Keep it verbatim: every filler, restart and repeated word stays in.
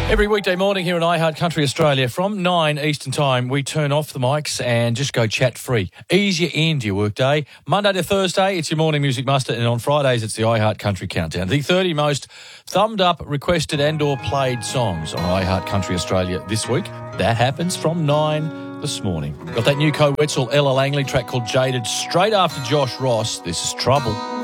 Every weekday morning here on iHeart Country Australia from nine Eastern Time, we turn off the mics and just go chat free. Ease you into your workday. Monday to Thursday, it's your morning music muster, and on Fridays, it's the iHeart Country Countdown. The thirty most thumbed up, requested and or played songs on iHeart Country Australia this week. That happens from nine this morning. Got that new Co Wetzel Ella Langley track called Jaded straight after Josh Ross. This is Trouble.